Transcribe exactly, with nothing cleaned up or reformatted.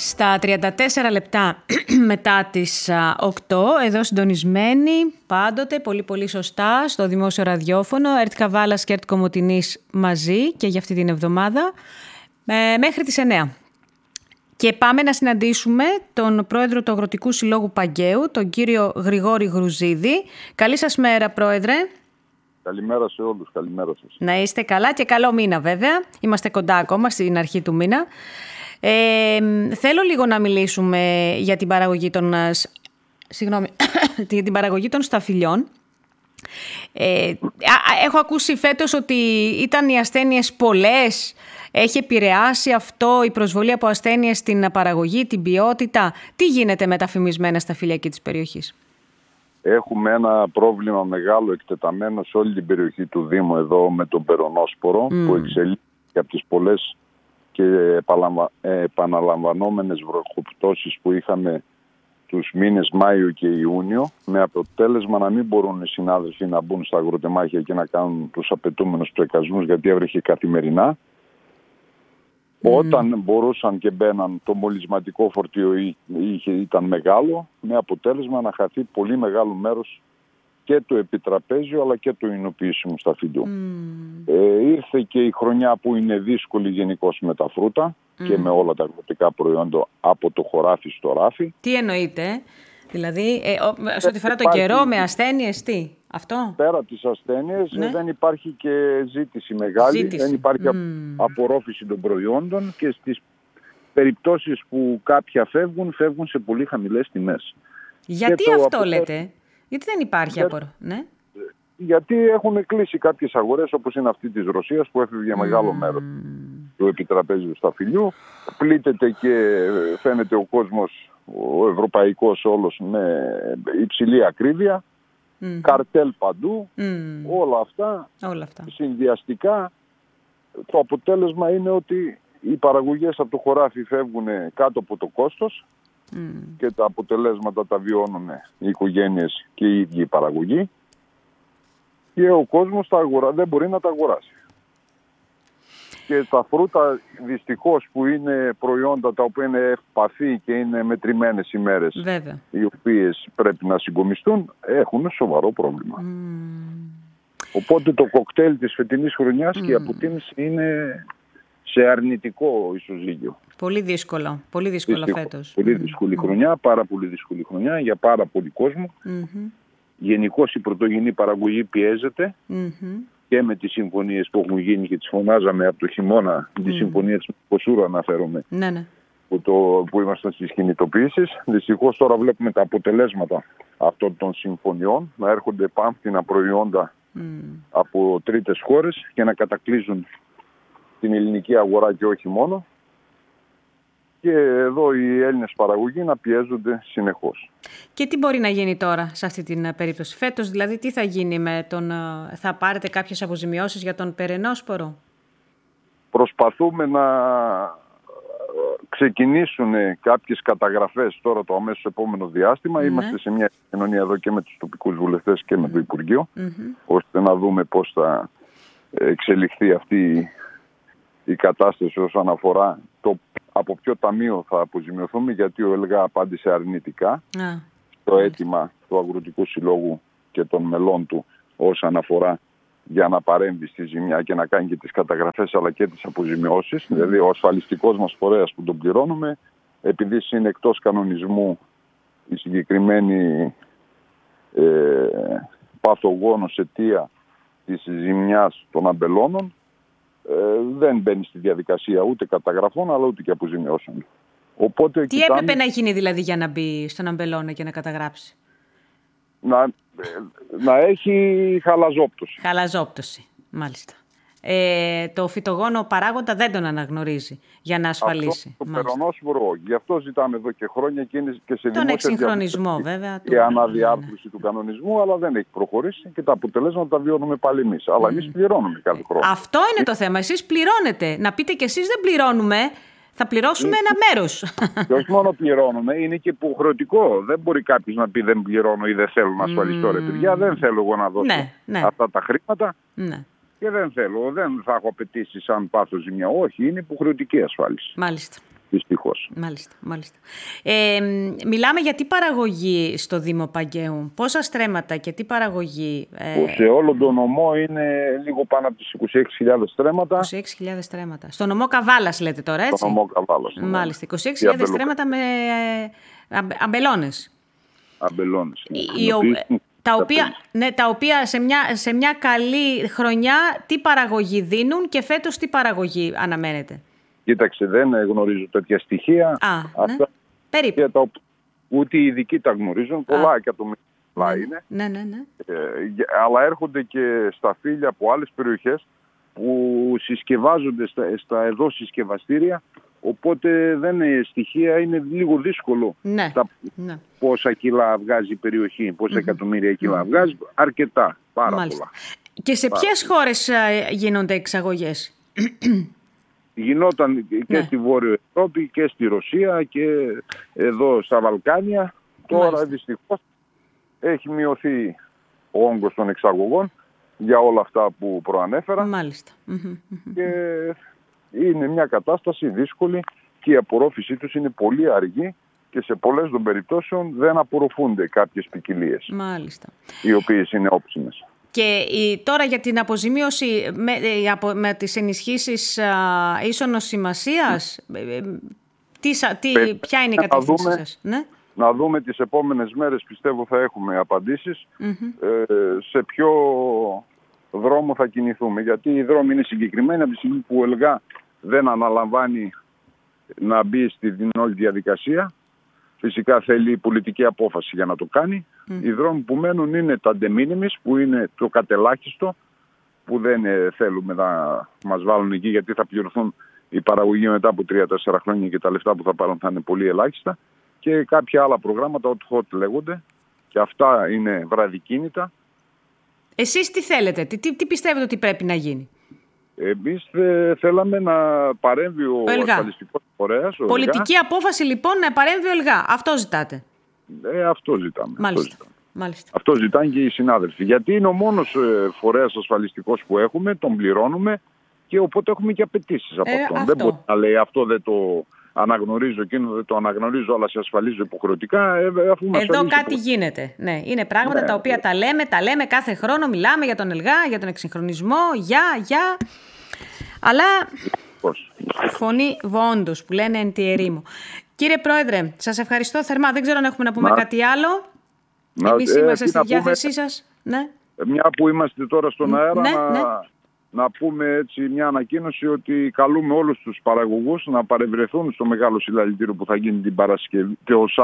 Στα τριάντα τέσσερα λεπτά μετά τις οκτώ, εδώ συντονισμένοι πάντοτε πολύ πολύ σωστά στο δημόσιο ραδιόφωνο, ΕΡΤ Καβάλας και ΕΡΤ Κομοτηνής μαζί και για αυτή την εβδομάδα ε, μέχρι τις εννέα. Και πάμε να συναντήσουμε τον πρόεδρο του Αγροτικού Συλλόγου Παγκαίου, τον κύριο Γρηγόρη Γρουζίδη. Καλή σας μέρα, πρόεδρε. Καλημέρα σε όλους, καλημέρα σας. Να είστε καλά και καλό μήνα βέβαια. Είμαστε κοντά ακόμα στην αρχή του μήνα. Ε, θέλω λίγο να μιλήσουμε για την παραγωγή των, συγγνώμη, για την παραγωγή των σταφυλιών. Ε, έχω ακούσει φέτος ότι ήταν οι ασθένειες πολλές. Έχει επηρεάσει αυτό η προσβολή από ασθένειες στην παραγωγή, την ποιότητα? Τι γίνεται με τα φημισμένα σταφύλια εκεί της περιοχής? Έχουμε ένα πρόβλημα μεγάλο εκτεταμένο σε όλη την περιοχή του Δήμου εδώ με τον περονόσπορο mm. που εξελίσσεται από τις πολλές και επαναλαμβανόμενες βροχοπτώσεις που είχαμε τους μήνες Μάιο και Ιούνιο, με αποτέλεσμα να μην μπορούν οι συνάδελφοι να μπουν στα αγροτεμάχια και να κάνουν τους απαιτούμενους τοεκασμούς, γιατί έβρεχε καθημερινά. Mm. Όταν μπορούσαν και μπαίναν, το μολυσματικό φορτίο είχε, ήταν μεγάλο, με αποτέλεσμα να χαθεί πολύ μεγάλο μέρος και το επιτραπέζιο αλλά και το εινοποιήσιμο σταφυλιού. Mm. Ε, ήρθε και η χρονιά που είναι δύσκολη γενικώς με τα φρούτα mm. και με όλα τα αγροτικά προϊόντα από το χωράφι στο ράφι. Τι εννοείτε? Δηλαδή, ε, σε ό,τι φορά το καιρό, με ασθένειες, τι? Αυτό? Πέρα από τις ασθένειες, ναι. δεν υπάρχει και ζήτηση μεγάλη, ζήτηση. δεν υπάρχει mm. απορρόφηση των προϊόντων και στις περιπτώσεις που κάποια φεύγουν, φεύγουν σε πολύ χαμηλές τιμές. Γιατί αυτό αποτέλεσμα... λέτε? Γιατί δεν υπάρχει Για... απορρόφηση, ναι? Γιατί έχουν κλείσει κάποιες αγορές, όπως είναι αυτή της Ρωσίας, που έφευγε mm. μεγάλο μέρος του επιτραπέζιου σταφυλιού. Πλήττεται και φαίνεται ο κόσμος, ο ευρωπαϊκός όλος, με υψηλή ακρίβεια. Mm. Καρτέλ παντού, mm. όλα αυτά, όλα αυτά συνδυαστικά. Το αποτέλεσμα είναι ότι οι παραγωγές από το χωράφι φεύγουν κάτω από το κόστος mm. και τα αποτελέσματα τα βιώνουν οι οικογένειες και οι ίδιοι οι παραγωγοί, και ο κόσμος τα αγορά, δεν μπορεί να τα αγοράσει. Και τα φρούτα, δυστυχώς, που είναι προϊόντα τα οποία είναι ευπαθή και είναι μετρημένες ημέρες, βέβαια, οι οποίες πρέπει να συγκομιστούν, έχουν σοβαρό πρόβλημα. Mm. Οπότε το κοκτέιλ της φετινής χρονιάς mm. και η αποτίμηση είναι σε αρνητικό ισοζύγιο. Πολύ δύσκολο, πολύ δύσκολο Δυστυχώς, φέτος. Πολύ δύσκολη mm. χρονιά, πάρα πολύ δύσκολη χρονιά για πάρα πολύ κόσμο. Mm-hmm. Γενικώς η πρωτογενή παραγωγή πιέζεται. Mm-hmm. Και με τις συμφωνίες που έχουν γίνει και τις φωνάζαμε από το χειμώνα, mm. τις συμφωνίες με Κοσούρα αναφέρομαι, ναι, ναι. Που, το, που ήμασταν στις κινητοποιήσεις. Δυστυχώς τώρα βλέπουμε τα αποτελέσματα αυτών των συμφωνιών να έρχονται πάμπτυνα προϊόντα mm. από τρίτες χώρες και να κατακλείζουν την ελληνική αγορά και όχι μόνο. Και εδώ οι Έλληνες παραγωγοί να πιέζονται συνεχώς. Και τι μπορεί να γίνει τώρα σε αυτή την περίπτωση? Φέτος δηλαδή τι θα γίνει με τον... Θα πάρετε κάποιες αποζημιώσεις για τον περενόσπορο? Προσπαθούμε να ξεκινήσουν κάποιες καταγραφές τώρα το αμέσως επόμενο διάστημα. Mm-hmm. Είμαστε σε μια κοινωνία εδώ και με τους τοπικούς βουλευτές και με το Υπουργείο, mm-hmm. ώστε να δούμε πώς θα εξελιχθεί αυτή η κατάσταση όσον αφορά το από ποιο ταμείο θα αποζημιωθούμε, γιατί ο ΕΛΓΑ απάντησε αρνητικά yeah. στο αίτημα του Αγροτικού Συλλόγου και των μελών του όσον αφορά για να παρέμβει στη ζημιά και να κάνει και τις καταγραφές αλλά και τις αποζημιώσεις. Mm. Δηλαδή ο ασφαλιστικός μας φορέας που τον πληρώνουμε, επειδή είναι εκτός κανονισμού η συγκεκριμένη ε, παθογόνος αιτία της ζημιάς των αμπελώνων, Ε, δεν μπαίνει στη διαδικασία ούτε καταγραφών αλλά ούτε και αποζημιώσεων. Οπότε, τι κοιτάμε... έπρεπε να γίνει δηλαδή για να μπει στον αμπελώνα και να καταγράψει? Να, να έχει χαλαζόπτωση. Χαλαζόπτωση, μάλιστα. Ε, το φυτογόνο παράγοντα δεν τον αναγνωρίζει για να ασφαλίσει. Αυτό το περονόσπορο, γι' αυτό ζητάμε εδώ και χρόνια και είναι και σε τον εξυγχρονισμό βέβαια. Και του... αναδιάρθρωση ναι. του κανονισμού, αλλά δεν έχει προχωρήσει και τα αποτελέσματα τα βιώνουμε πάλι εμείς. Αλλά mm. εμείς πληρώνουμε κάθε χρόνο. Αυτό είναι το θέμα. Εσείς πληρώνετε. Να πείτε κι εσείς δεν πληρώνουμε. Θα πληρώσουμε είναι... ένα μέρος. Και όχι μόνο πληρώνουμε, είναι και υποχρεωτικό. Δεν μπορεί κάποιος να πει δεν πληρώνω ή δεν θέλω να ασφαλιστώ. Mm. Ρε παιδιά, δεν θέλω εγώ να δώσω ναι, ναι. αυτά τα χρήματα. Ναι. Και δεν θέλω, δεν θα έχω απαιτήσει σαν πάθω ζημιά. Όχι, είναι υποχρεωτική ασφάλιση. Μάλιστα. Δυστυχώς. Μάλιστα, μάλιστα. Ε, μιλάμε για τι παραγωγή στο Δήμο Παγκαίου, πόσα στρέμματα και τι παραγωγή? Ε... Σε όλο τον νομό είναι λίγο πάνω από τις είκοσι έξι χιλιάδες στρέμματα. είκοσι έξι χιλιάδες στρέμματα. Στο νομό Καβάλας λέτε τώρα, έτσι? Στο νομό Καβάλας. Ναι. Μάλιστα, είκοσι έξι χιλιάδες στρέμματα με αμπε, αμπελώνες. Αμπελώνες. Ναι. Οι, ο... Τα οποία, ναι, τα οποία σε, μια, σε μια καλή χρονιά τι παραγωγή δίνουν και φέτος τι παραγωγή αναμένεται? Κοίταξε, δεν γνωρίζω τέτοια στοιχεία. Α, αυτά ναι. Περίπου. Τα, ούτε οι ειδικοί τα γνωρίζουν. Πολλά εκατομμύρια ναι, είναι. Ναι, ναι, ναι. Ε, αλλά έρχονται και στα φύλλα από άλλες περιοχές που συσκευάζονται στα, στα εδώ συσκευαστήρια. Οπότε δεν είναι στοιχεία, είναι λίγο δύσκολο. Ναι, τα, ναι. Πόσα κιλά βγάζει η περιοχή, πόσα mm-hmm. εκατομμύρια κιλά mm-hmm. βγάζει. Αρκετά, πάρα Μάλιστα. πολλά. Και σε πάρα ποιες χώρες γίνονται εξαγωγές? Γινόταν και ναι. στη Βόρειο Ευρώπη και στη Ρωσία και εδώ στα Βαλκάνια. Τώρα Μάλιστα. δυστυχώς έχει μειωθεί ο όγκος των εξαγωγών για όλα αυτά που προανέφερα. Μάλιστα. Και είναι μια κατάσταση δύσκολη και η απορρόφησή τους είναι πολύ αργή και σε πολλές των περιπτώσεων δεν απορροφούνται κάποιες ποικιλίες. Μάλιστα. Οι οποίες είναι όψιμες. Και τώρα για την αποζημίωση με, με τις ενισχύσεις α, ίσονος σημασίας, τι, τι, ποια είναι η κατεύθυνση σας? Ναι? Να δούμε τις επόμενες μέρες, πιστεύω θα έχουμε απαντήσεις mm-hmm. ε, σε ποιο δρόμο θα κινηθούμε. Γιατί οι δρόμοι είναι συγκεκριμένοι από τη στιγμή που ο ΕΛΓΑ δεν αναλαμβάνει να μπει στην όλη διαδικασία. Φυσικά θέλει πολιτική απόφαση για να το κάνει. Mm. Οι δρόμοι που μένουν είναι τα de minimis, που είναι το κατελάχιστο, που δεν ε, θέλουμε να μας βάλουν εκεί, γιατί θα πληρωθούν οι παραγωγοί μετά από τρία τέσσερα χρόνια και τα λεφτά που θα πάρουν θα είναι πολύ ελάχιστα. Και κάποια άλλα προγράμματα, hot hot λέγονται, και αυτά είναι βραδικίνητα. Εσείς τι θέλετε, τι, τι πιστεύετε ότι πρέπει να γίνει? Εμείς θε, θέλαμε να παρέμβει ο, ο ασφαλιστικός φορέας. Πολιτική ΕΛΓΑ. Απόφαση λοιπόν να παρέμβει ο ΕΛΓΑ. Αυτό ζητάτε? Ε, αυτό ζητάμε. Μάλιστα. Αυτό ζητάμε. Μάλιστα. Αυτό ζητάνε και οι συνάδελφοι. Γιατί είναι ο μόνος ε, φορέας ασφαλιστικός που έχουμε, τον πληρώνουμε και οπότε έχουμε και απαιτήσεις από ε, αυτόν. Αυτό. Δεν μπορεί να λέει αυτό δεν το αναγνωρίζω, εκείνο δεν το αναγνωρίζω, αλλά σε ασφαλίζω υποχρεωτικά. Ε, αφού μας Εδώ κάτι προ... γίνεται. Ναι, είναι πράγματα ναι, τα οποία ναι. τα λέμε, τα λέμε κάθε χρόνο, μιλάμε για τον ΕΛΓΑ, για τον εξυγχρονισμό, για, για. Αλλά Πώς. φωνή βόντος που λένε εν τη ερήμο. Κύριε Πρόεδρε, σας ευχαριστώ θερμά. Δεν ξέρω αν έχουμε να πούμε να... κάτι άλλο. Να... Εμείς ε, είμαστε στη διάθεσή πούμε... σας. Ναι. Μια που είμαστε τώρα στον αέρα, ναι, να... Ναι. να πούμε έτσι μια ανακοίνωση ότι καλούμε όλους τους παραγωγούς να παρευρεθούν στο μεγάλο συλλαλητήριο που θα γίνει την Παρασκευή,